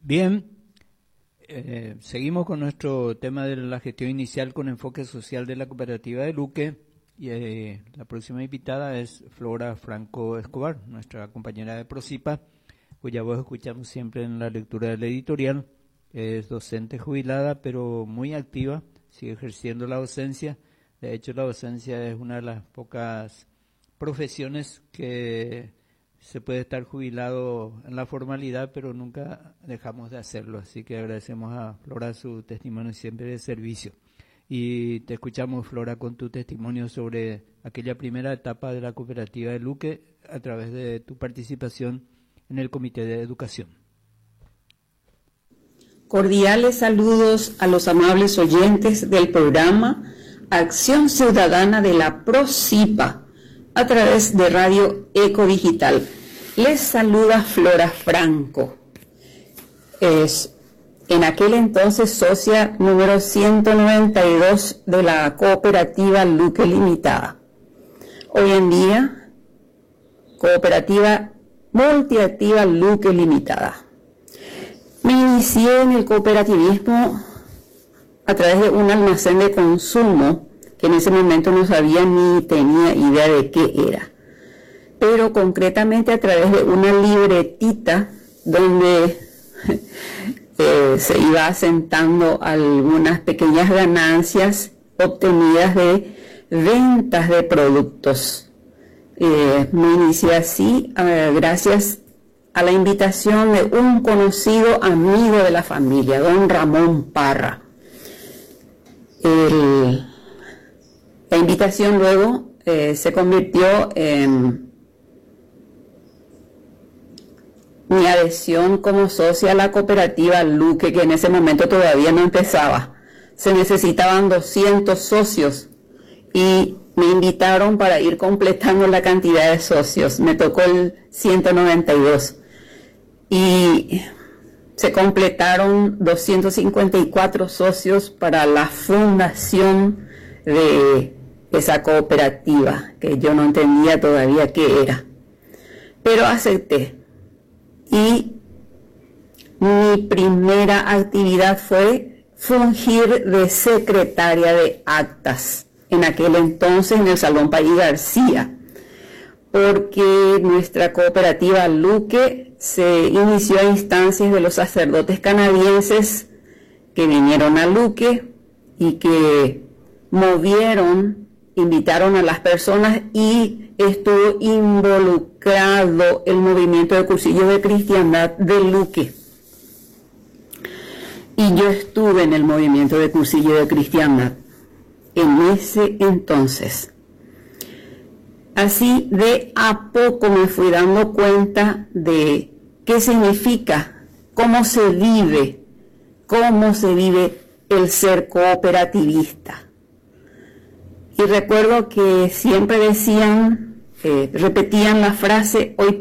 Bien, seguimos con nuestro tema de la gestión inicial con enfoque social de la cooperativa de Luque y la próxima invitada es Flora Franco Escobar, nuestra compañera de Procipa, cuya voz escuchamos siempre en la lectura del editorial. Es docente jubilada pero muy activa, sigue ejerciendo la docencia. De hecho, la docencia es una de las pocas profesiones que se puede estar jubilado en la formalidad, pero nunca dejamos de hacerlo. Así que agradecemos a Flora su testimonio siempre de servicio. Y te escuchamos, Flora, con tu testimonio sobre aquella primera etapa de la cooperativa de Luque a través de tu participación en el Comité de Educación. Cordiales saludos a los amables oyentes del programa Acción Ciudadana de la Procipa a través de Radio Eco Digital. Les saluda Flora Franco. Es en aquel entonces socia número 192 de la cooperativa Luque Limitada. Hoy en día, cooperativa multiactiva Luque Limitada. Me inicié en el cooperativismo a través de un almacén de consumo que en ese momento no sabía ni tenía idea de qué era, pero concretamente a través de una libretita donde se iba asentando algunas pequeñas ganancias obtenidas de ventas de productos. Me inicié así gracias a la invitación de un conocido amigo de la familia, don Ramón Parra. La invitación luego se convirtió en mi adhesión como socia a la cooperativa Luque, que en ese momento todavía no empezaba. Se necesitaban 200 socios y me invitaron para ir completando la cantidad de socios. Me tocó el 192 y se completaron 254 socios para la fundación de esa cooperativa, que yo no entendía todavía qué era, pero acepté. Y mi primera actividad fue fungir de secretaria de actas, en aquel entonces en el Salón País García, porque nuestra cooperativa Luque se inició a instancias de los sacerdotes canadienses que vinieron a Luque y que invitaron a las personas y estuvo involucrado el movimiento de cursillos de cristiandad de Luque. Y yo estuve en el movimiento de cursillos de cristiandad en ese entonces. Así de a poco me fui dando cuenta de qué significa, cómo se vive el ser cooperativista. Y recuerdo que siempre repetían la frase, hoy